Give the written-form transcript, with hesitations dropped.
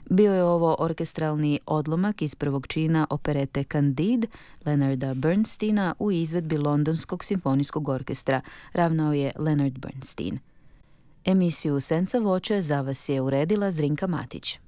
Bio je ovo orkestralni odlomak iz prvog čina operete Candide Leonarda Bernsteina u izvedbi Londonskog simfonijskog orkestra. Ravnao je Leonard Bernstein. Emisiju Senca voće za vas je uredila Zrinka Matić.